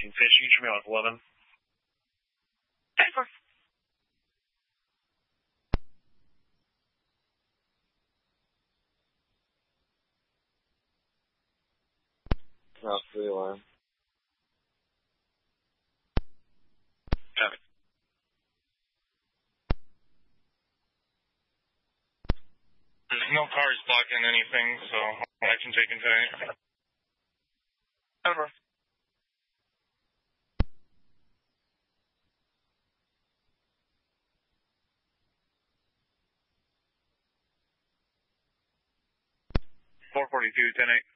Kingfish, you should be on 11. Over. Not 3 alarm. Copy. There's no cars blocking anything, so action taken today. Over. $442, 10-8.